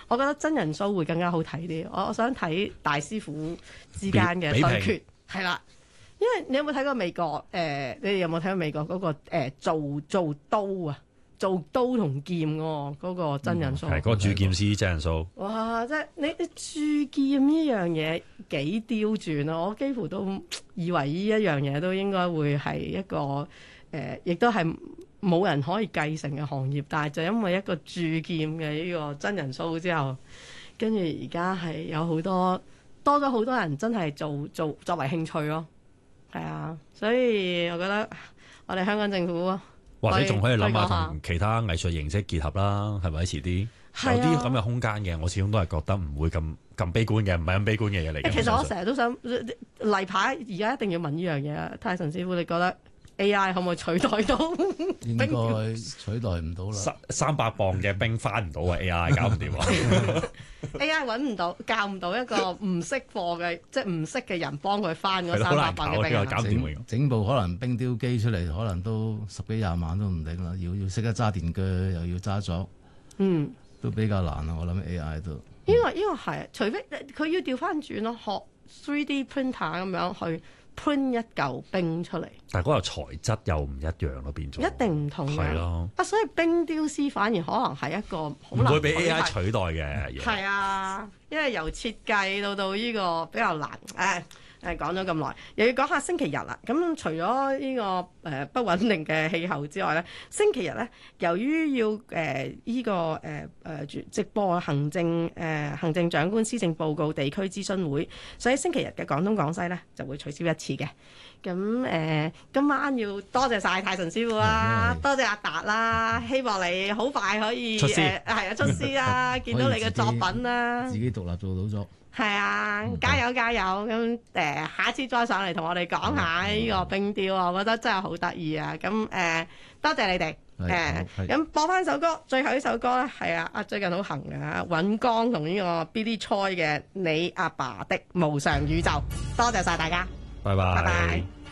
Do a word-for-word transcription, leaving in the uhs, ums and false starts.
我覺得真人 show 會更加好睇啲。我我想睇大師傅之間嘅對決，係啦。因為你有冇睇過美國？誒、呃，你哋有冇睇過美國嗰、那個誒做做刀啊？做刀同劍喎，嗰個真人 show 係嗰個鑄劍師真人 show。 哇！即係你你鑄劍呢樣嘢幾刁鑽啊！我幾乎都以為呢一樣嘢都應該會係一個誒、呃，亦都係冇人可以繼承嘅行業，但係就因為一個鑄劍嘅呢個真人 show 之後，跟住而家係有好多多咗好多人真係做做作為興趣咯。係啊，所以我覺得我哋香港政府。 或者仲可以諗下同其他藝術形式結合啦，係咪？遲啲有啲咁嘅空間嘅，我始終都係覺得唔會咁咁悲觀嘅，唔係咁悲觀嘅嘢嚟嘅。 其實我成日都想例牌，而家一定要問呢樣嘢啊！泰臣師傅，你覺得 A I 可唔可以取代到？ 應該取代唔到啦。 三三百磅嘅冰翻唔到啊！A I 搞唔掂。 A I 揾唔到，教唔到一個唔識貨嘅，即係唔識嘅人幫佢翻嗰三百磅嘅冰。 搞唔掂。 整部可能冰雕機出嚟，可能都十幾廿萬都唔定啦。要要識得揸電鋸，又要揸鑿，嗯，都比較難啊！我諗 A I 都。呢個呢個係，除非佢要調翻轉咯，學 three D printer 咁樣去 print 一嚿冰出嚟。 但係嗰個材質又唔一樣咯，變咗。 一定唔同嘅。 係咯。 啊，所以冰雕師反而可能係一個好難。 唔會俾 A I 取代嘅嘢。 係啊，因為由設計到到呢個比較難。誒誒講咗咁耐，又要講下星期日啦。咁除咗呢、這個誒、呃、不穩定嘅氣候之外咧，星期日咧，由於要誒依、呃這個誒誒、呃、直播行政誒、呃、行政長官施政報告地區諮詢會，所以星期日嘅廣東廣西咧就會取消一次嘅。咁誒、呃，今晚要多謝晒泰臣師傅啦，多謝阿達啦，希望你好快可以誒係啊出師啦，見到你嘅作品啦， 自己獨立做到咗。 係啊，加油加油！咁誒、呃，下次再上嚟同我哋講下呢個冰雕啊，我覺得真係好得意啊！咁誒、呃，多謝你哋誒。咁、呃、播翻首歌，最後呢首歌咧係啊，啊最近好行嘅尹光同呢個 Billy Choi 嘅《你阿爸的無常宇宙》，多謝晒大家， 拜拜。 拜拜。